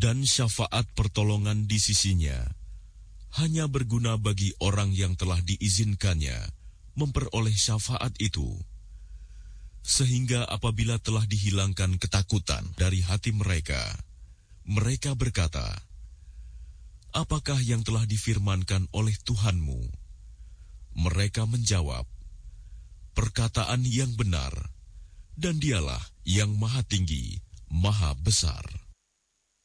Dan syafaat pertolongan di sisinya hanya berguna bagi orang yang telah diizinkannya memperoleh syafaat itu. Sehingga apabila telah dihilangkan ketakutan dari hati mereka, mereka berkata, "Apakah yang telah difirmankan oleh Tuhanmu?" Mereka menjawab, "Perkataan yang benar, dan Dialah yang Maha Tinggi, Maha Besar."